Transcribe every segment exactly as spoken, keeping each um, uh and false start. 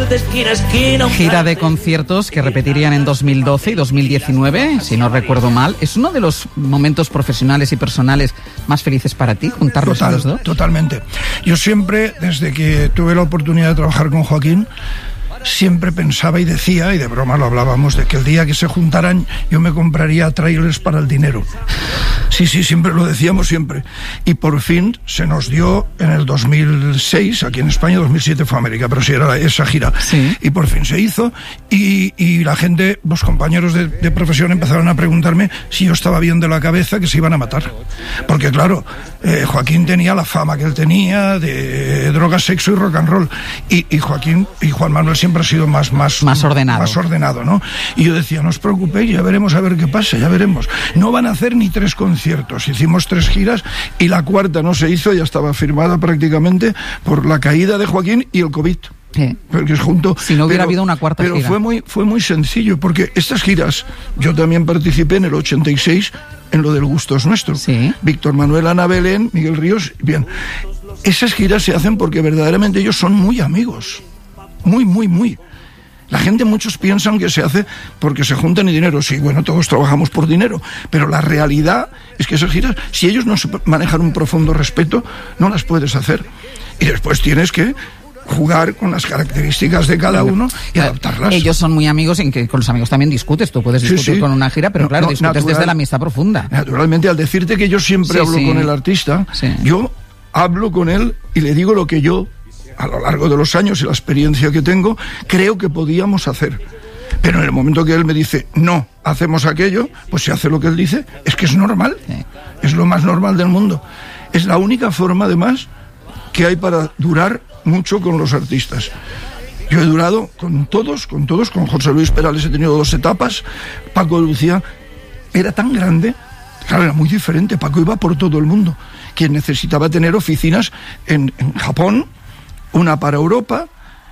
de esquina a esquina. Gira de conciertos que repetirían en dos mil doce y dos mil diecinueve, si no recuerdo mal. ¿Es uno de los momentos profesionales y personales más felices para ti, juntarlos Total, a los dos? Totalmente. Yo siempre, desde que tuve la oportunidad de trabajar con Joaquín, siempre pensaba y decía, y de broma lo hablábamos, de que el día que se juntaran yo me compraría trailers para el dinero. Sí, sí, siempre lo decíamos, siempre. Y por fin se nos dio en el dos mil seis, aquí en España, dos mil siete fue América, pero sí era esa gira. Sí. Y por fin se hizo, y, y la gente, los compañeros de, de profesión empezaron a preguntarme si yo estaba bien de la cabeza, que se iban a matar. Porque claro, eh, Joaquín tenía la fama que él tenía de drogas, sexo y rock and roll. Y, y Joaquín y Juan Manuel siempre ha sido más, más, más ordenado. Más ordenado, ¿no? Y yo decía, no os preocupéis, ya veremos a ver qué pasa, ya veremos. No van a hacer ni tres conciertos. Hicimos tres giras y la cuarta no se hizo, ya estaba firmada prácticamente por la caída de Joaquín y el COVID. Sí. Porque es junto, si no hubiera pero, habido una cuarta pero gira. Pero fue muy, fue muy sencillo, porque estas giras, yo también participé en el ochenta y seis en lo del Gusto es Nuestro. Sí. Víctor Manuel, Ana Belén, Miguel Ríos, bien. Esas giras se hacen porque verdaderamente ellos son muy amigos. Muy, muy, muy. La gente, muchos piensan que se hace porque se juntan y dinero. Sí, bueno, todos trabajamos por dinero, pero la realidad es que esas giras, si ellos no manejan un profundo respeto, no las puedes hacer. Y después tienes que jugar con las características de cada uno y adaptarlas. Ellos son muy amigos, en que con los amigos también discutes. Tú puedes discutir sí, sí. con una gira, pero no, claro, no, discutes natural, desde la amistad profunda. Naturalmente, al decirte que yo siempre sí, hablo sí. con el artista, sí. yo hablo con él y le digo lo que yo, a lo largo de los años y la experiencia que tengo, creo que podíamos hacer. Pero en el momento que él me dice, no, hacemos aquello, pues se hace lo que él dice. Es que es normal, sí. es lo más normal del mundo. Es la única forma, además, que hay para durar mucho con los artistas. Yo he durado con todos, con todos, con José Luis Perales he tenido dos etapas, Paco de Lucía era tan grande, claro, era muy diferente, Paco iba por todo el mundo, quien necesitaba tener oficinas en, en Japón, una para Europa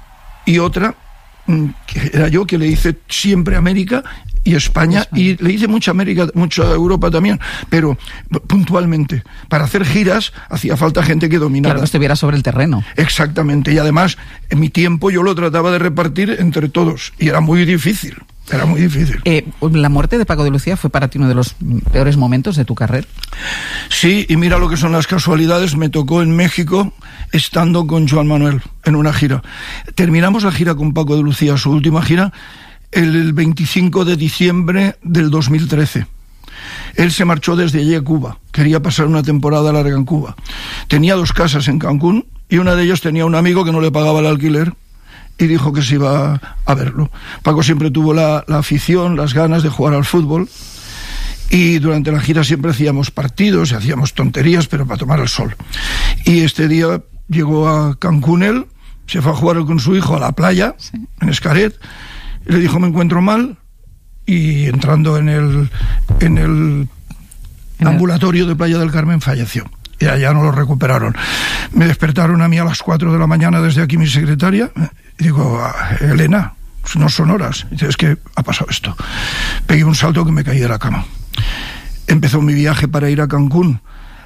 y otra que era yo, que le hice siempre América y España, España, y le hice mucha América, mucha Europa también, pero puntualmente. Para hacer giras hacía falta gente que dominara. Claro, que estuviera sobre el terreno. Exactamente, y además en mi tiempo yo lo trataba de repartir entre todos, y era muy difícil. Era muy difícil. Eh, ¿La muerte de Paco de Lucía fue para ti uno de los peores momentos de tu carrera? Sí, y mira lo que son las casualidades. Me tocó en México estando con Joan Manuel en una gira. Terminamos la gira con Paco de Lucía, su última gira, el veinticinco de diciembre del dos mil trece. Él se marchó desde allí a Cuba. Quería pasar una temporada larga en Cuba. Tenía dos casas en Cancún y una de ellas tenía un amigo que no le pagaba el alquiler. Y dijo que se iba a verlo. Paco siempre tuvo la, la afición, las ganas de jugar al fútbol, y durante la gira siempre hacíamos partidos y hacíamos tonterías, pero para tomar el sol. Y este día llegó a Cancún él, se fue a jugar con su hijo a la playa, sí. en Xcaret, y le dijo, me encuentro mal, y entrando en el, en el ¿En ambulatorio el? de Playa del Carmen falleció. Y allá no lo recuperaron. Me despertaron a mí a las cuatro de la mañana desde aquí mi secretaria, y digo, Elena, no son horas. Y dice, es que ha pasado esto. Pegué un salto que me caí de la cama. Empezó mi viaje para ir a Cancún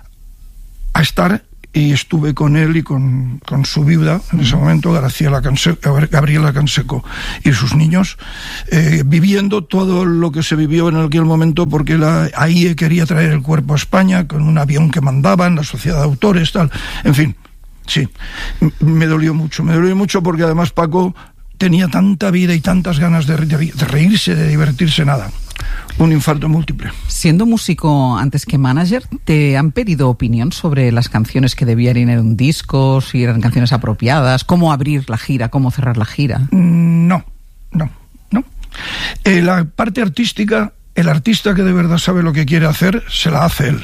a estar, y estuve con él y con, con su viuda, en ese momento, Graciela Canseco, Gabriela Canseco, y sus niños, eh, viviendo todo lo que se vivió en aquel momento, porque la, ahí quería traer el cuerpo a España, con un avión que mandaban, la sociedad de autores, tal, en fin, sí, me dolió mucho, me dolió mucho porque además Paco tenía tanta vida y tantas ganas de, de, de reírse, de divertirse, nada. Un infarto múltiple. Siendo músico antes que manager, ¿te han pedido opinión sobre las canciones que debían ir en un disco, si eran canciones apropiadas, cómo abrir la gira, cómo cerrar la gira? No, no, no. Eh, la parte artística, el artista que de verdad sabe lo que quiere hacer, se la hace él.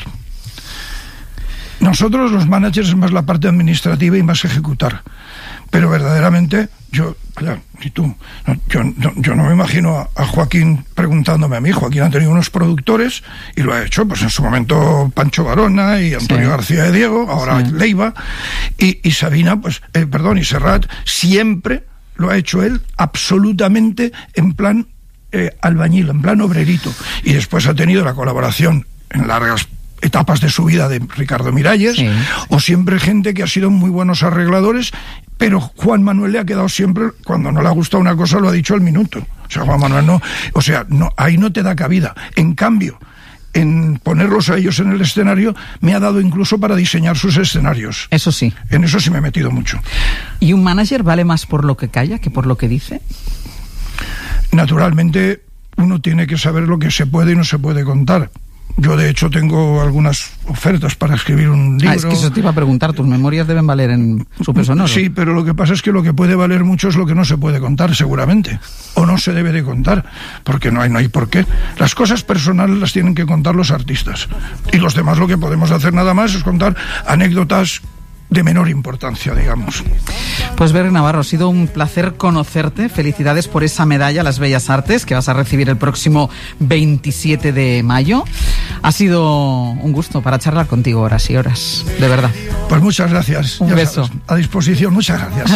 Nosotros, los managers, es más la parte administrativa y más ejecutar. Pero verdaderamente, yo, ya, y tú, no, yo, no, yo no me imagino a, a Joaquín preguntándome a mí. Joaquín ha tenido unos productores y lo ha hecho, pues en su momento Pancho Varona y Antonio sí. García de Diego, ahora sí. Leiva, y, y Sabina, pues, eh, perdón, y Serrat, siempre lo ha hecho él absolutamente en plan eh, albañil, en plan obrerito. Y después ha tenido la colaboración en largas etapas de su vida de Ricardo Miralles, sí. o siempre gente que ha sido muy buenos arregladores, pero Juan Manuel le ha quedado siempre, cuando no le ha gustado una cosa lo ha dicho al minuto. O sea, Juan Manuel no, o sea, no, ahí no te da cabida. En cambio, en ponerlos a ellos en el escenario, me ha dado incluso para diseñar sus escenarios. Eso sí. En eso sí me he metido mucho. ¿Y un manager vale más por lo que calla que por lo que dice? Naturalmente, uno tiene que saber lo que se puede y no se puede contar. Yo, de hecho, tengo algunas ofertas para escribir un libro. Ah, es que eso te iba a preguntar, tus memorias deben valer en Super Sonoro. Sí, pero lo que pasa es que lo que puede valer mucho es lo que no se puede contar, seguramente. O no se debe de contar, porque no hay, no hay por qué. Las cosas personales las tienen que contar los artistas. Y los demás lo que podemos hacer nada más es contar anécdotas de menor importancia, digamos. Pues Berry Navarro, ha sido un placer conocerte. Felicidades por esa medalla a las Bellas Artes que vas a recibir el próximo veintisiete de mayo. Ha sido un gusto para charlar contigo horas y horas, de verdad. Pues muchas gracias. Un ya beso. Sabes, a disposición, muchas gracias.